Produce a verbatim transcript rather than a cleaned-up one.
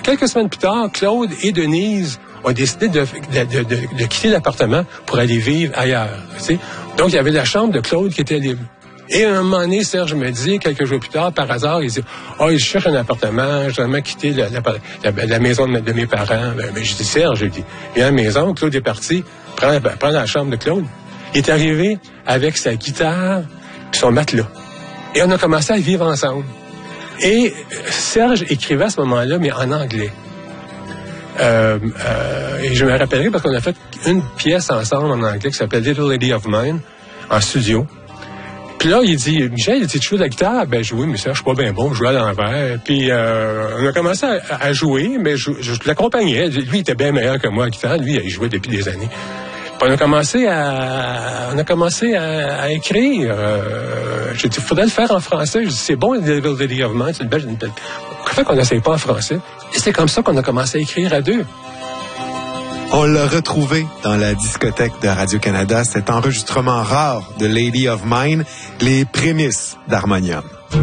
Quelques semaines plus tard, Claude et Denise ont décidé de, de, de, de, de quitter l'appartement pour aller vivre ailleurs. Tu sais? Donc, il y avait la chambre de Claude qui était libre. Et à un moment donné, Serge me dit, quelques jours plus tard, par hasard, il dit « Ah, oh, je cherche un appartement, je dois quitter la, la, la, la maison de, de mes parents. » Ben, ben, je dis « Serge, je dis, viens à la maison, Claude est parti, prends, ben, prends la chambre de Claude. » Il est arrivé avec sa guitare et son matelas. Et on a commencé à vivre ensemble. Et Serge écrivait à ce moment-là, mais en anglais. Euh, euh, et je me rappellerai parce qu'on a fait une pièce ensemble en anglais qui s'appelait Little Lady of Mine, en studio. Puis là, il dit, Michel, il dit, tu joues de la guitare? Ben, jouer, mais ça, je suis pas bien bon, je joue à l'envers. Puis, euh, on a commencé à, à jouer, mais je, je l'accompagnais. Lui, il était bien meilleur que moi à la guitare. Lui, il jouait depuis des années. Puis on a commencé à, on a commencé à, à écrire. Euh, j'ai dit, il faudrait le faire en français. Je dis, c'est bon, Little Lady of Mine, c'est une belle, une belle. Pourquoi fait qu'on n'essaye pas en français? Et c'est comme ça qu'on a commencé à écrire à deux. On l'a retrouvé dans la discothèque de Radio-Canada, cet enregistrement rare de Lady of Mine, les prémices d'Harmonium.